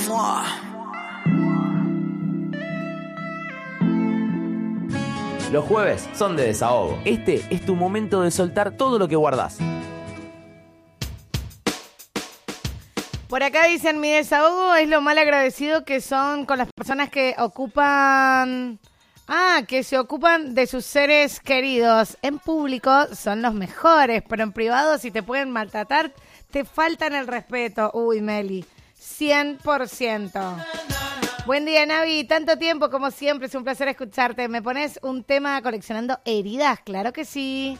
Los jueves son de desahogo. Este es tu momento de soltar todo lo que guardás. Por acá dicen, mi desahogo es lo mal agradecido que son con las personas que que se ocupan de sus seres queridos. En público son los mejores, pero en privado si te pueden maltratar, te faltan el respeto. Uy, Meli, 100%. Buen día, Navi. Tanto tiempo como siempre, es un placer escucharte. ¿Me pones un tema coleccionando heridas? Claro que sí.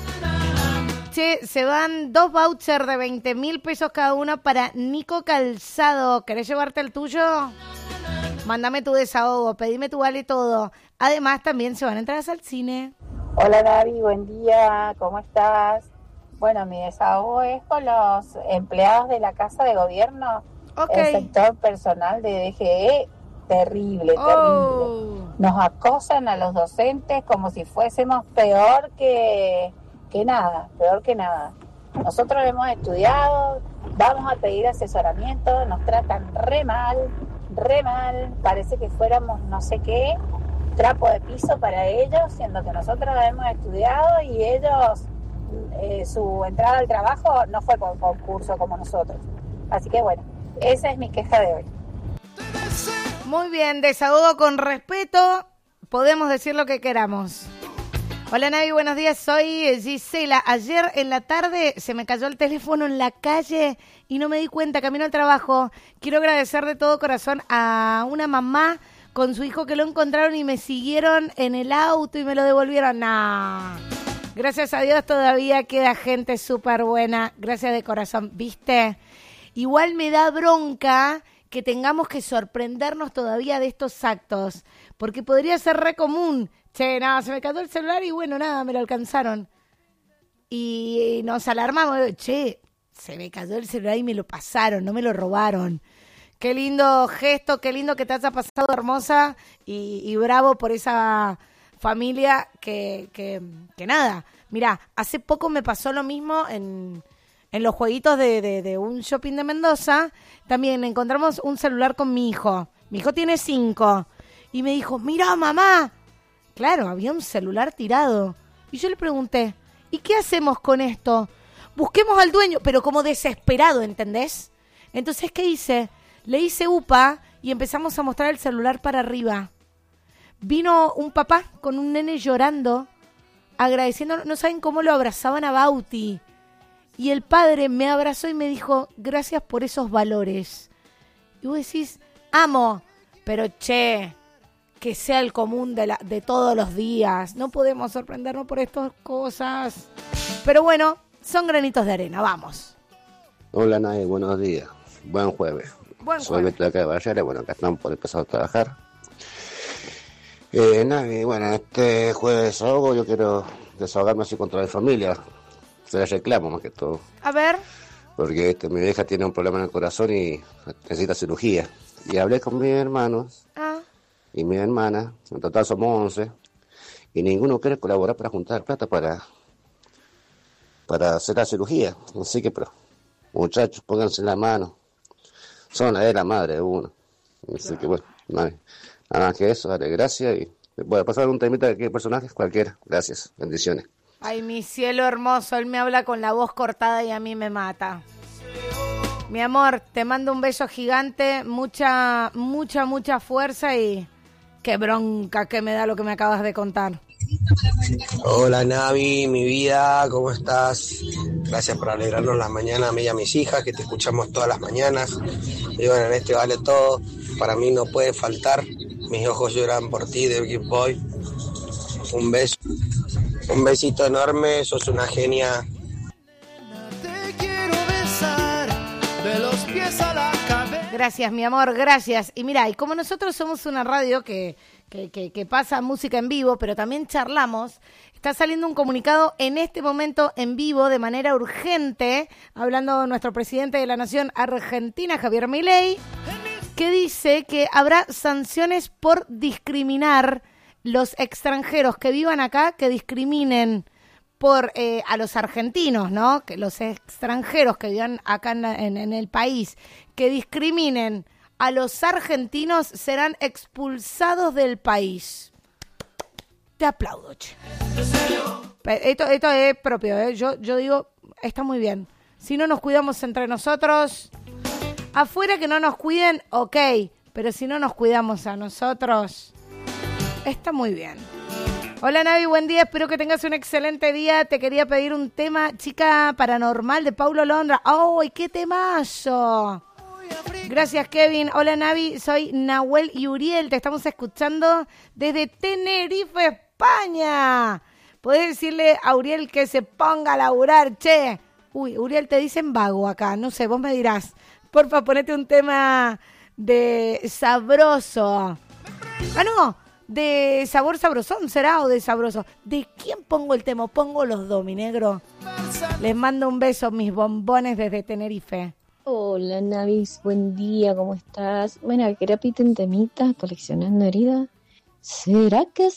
Che, se van 2 vouchers de 20.000 pesos cada uno para Nico Calzado. ¿Querés llevarte el tuyo? Mándame tu desahogo, pedime tu vale todo. Además, también se van entradas al cine. Hola, Navi, buen día. ¿Cómo estás? Bueno, mi desahogo es con los empleados de la Casa de Gobierno. Okay. El sector personal de DGE, terrible. Nos acosan a los docentes como si fuésemos peor que nada. Nosotros hemos estudiado, vamos a pedir asesoramiento, nos tratan re mal, parece que fuéramos no sé qué, trapo de piso para ellos, siendo que nosotros hemos estudiado y ellos, su entrada al trabajo no fue por concurso como nosotros. Así que bueno, esa es mi queja de hoy. Muy bien, desahogo con respeto, podemos decir lo que queramos. Hola, Navi, buenos días, soy Gisela. Ayer en la tarde se me cayó el teléfono en la calle y no me di cuenta, camino al trabajo. Quiero agradecer de todo corazón a una mamá con su hijo que lo encontraron y me siguieron en el auto y me lo devolvieron. Nah. Gracias a Dios todavía queda gente súper buena. Gracias de corazón, ¿viste? Igual me da bronca que tengamos que sorprendernos todavía de estos actos, porque podría ser re común. Che, nada, se me cayó el celular y bueno, nada, me lo alcanzaron. Y nos alarmamos. Che, se me cayó el celular y me lo pasaron, no me lo robaron. Qué lindo gesto, qué lindo que te haya pasado, hermosa. Y bravo por esa familia que nada. Mirá, hace poco me pasó lo mismo en los jueguitos de un shopping de Mendoza. También encontramos un celular con mi hijo. Mi hijo tiene 5. Y me dijo, mirá, mamá. Claro, había un celular tirado. Y yo le pregunté, ¿y qué hacemos con esto? Busquemos al dueño, pero como desesperado, ¿entendés? Entonces, ¿qué hice? Le hice upa y empezamos a mostrar el celular para arriba. Vino un papá con un nene llorando, agradeciendo, no saben cómo lo abrazaban a Bauti. Y el padre me abrazó y me dijo, gracias por esos valores. Y vos decís, amo, pero che, que sea el común de todos los días. No podemos sorprendernos por estas cosas. Pero bueno, son granitos de arena, vamos. Hola, Nay, buenos días. Buen jueves. Soy Beto de acá de Vallara, bueno, acá estamos por empezar a trabajar. Nay, bueno, este jueves de desahogo yo quiero desahogarme así contra mi familia. Se la reclamo más que todo. A ver. Porque mi vieja tiene un problema en el corazón y necesita cirugía. Y hablé con mis hermanos y mi hermana, en total somos 11, y ninguno quiere colaborar para juntar plata para hacer la cirugía. Así que, pero, muchachos, pónganse la mano. Son la madre de uno. Así que, bueno, nada más que eso, dale gracias y voy a pasar un temita de qué personajes, cualquiera. Gracias, bendiciones. Ay, mi cielo hermoso, él me habla con la voz cortada y a mí me mata. Mi amor, te mando un beso gigante, mucha fuerza y qué bronca que me da lo que me acabas de contar. Hola, Navi, mi vida, ¿cómo estás? Gracias por alegrarnos las mañanas a mí y a mis hijas, que te escuchamos todas las mañanas. Y bueno, en este vale todo, para mí no puede faltar. Mis ojos lloran por ti, de Big Boy. Un beso. Un besito enorme, sos una genia. Te quiero besar de los pies a la cabeza. Gracias, mi amor, gracias. Y mira, y como nosotros somos una radio que pasa música en vivo, pero también charlamos, está saliendo un comunicado en este momento en vivo de manera urgente, hablando nuestro presidente de la Nación Argentina, Javier Milei, que dice que habrá sanciones por discriminar los extranjeros que vivan acá, que discriminen por a los argentinos, ¿no? Que los extranjeros que vivan acá en el país, que discriminen a los argentinos serán expulsados del país. Te aplaudo, che. Esto es propio, ¿eh? Yo digo, está muy bien. Si no nos cuidamos entre nosotros, afuera que no nos cuiden, ok. Pero si no nos cuidamos a nosotros, está muy bien. Hola Navi, buen día, espero que tengas un excelente día. Te quería pedir un tema, Chica Paranormal de Paulo Londra. ¡Ay, qué temazo! Gracias, Kevin. Hola Navi, soy Nahuel y Uriel, te estamos escuchando desde Tenerife, España. ¿Podés decirle a Uriel que se ponga a laburar, che? Uy, Uriel, te dicen vago acá, no sé, vos me dirás. Porfa, ponete un tema de sabroso. Ah, no. ¿De sabor sabrosón será o de sabroso? ¿De quién pongo el tema? Pongo los dos, mi negro. Les mando un beso, mis bombones desde Tenerife. Hola Navis, buen día, ¿cómo estás? Bueno, quería pedirte un temita, coleccionando heridas. ¿Será que